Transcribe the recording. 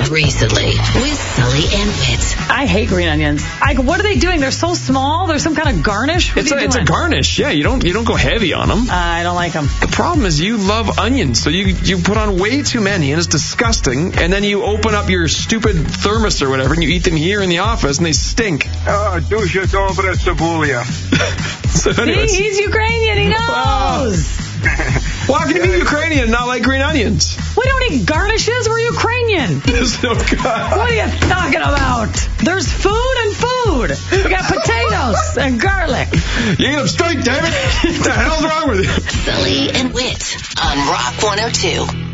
recently with Sully and Whit. I hate green onions. What are they doing? They're so small. They're some kind of garnish. It's a garnish. Yeah, you don't go heavy on them. I don't like them. The problem is you love onions, so you put on way too many, and it's disgusting. And then you open up your stupid thermos or whatever, and you eat them here in the office, and they stink. Дуже добре цибуля. So anyways, See, he's Ukrainian. He knows. Wow. Well, how can you be Ukrainian and not like green onions? We don't eat garnishes. We're Ukrainian. There's no God. What are you talking about? There's food and food. We got potatoes and garlic. You eat them straight, damn it. What the hell's wrong with you? Sully and Whit on Rock 102.